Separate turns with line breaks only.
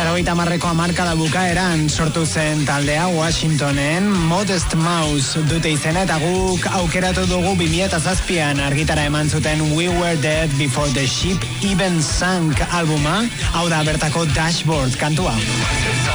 Marreko hamarkada bukaeran sortu zen taldea Washingtonen, Modest Mouse dute izena, eta guk aukeratu dugu 2007an argitara eman zuten We Were Dead Before the Ship Even Sank albuma, hau da bertako Dashboard kantua.